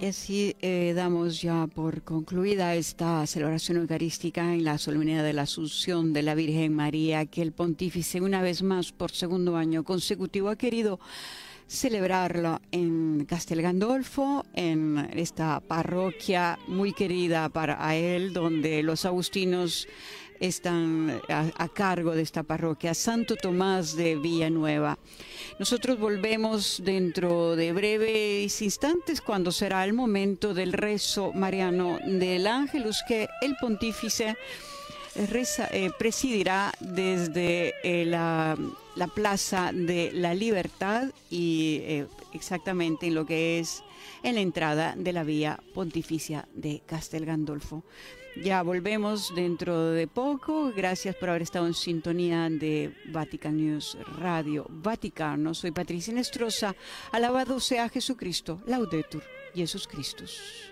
Y así damos ya por concluida esta celebración eucarística en la solemnidad de la Asunción de la Virgen María, que el pontífice una vez más por segundo año consecutivo ha querido celebrarlo en Castel Gandolfo, en esta parroquia muy querida para él, donde los agustinos están a cargo de esta parroquia, Santo Tomás de Villanueva. Nosotros volvemos dentro de breves instantes, cuando será el momento del rezo mariano del Ángelus, que el pontífice presidirá desde la Plaza de la Libertad y exactamente en lo que es en la entrada de la Vía Pontificia de Castel Gandolfo. Ya volvemos dentro de poco. Gracias por haber estado en sintonía de Vatican News Radio Vaticano. Soy Patricia Nestroza. Alabado sea Jesucristo. Laudetur Jesus Christus.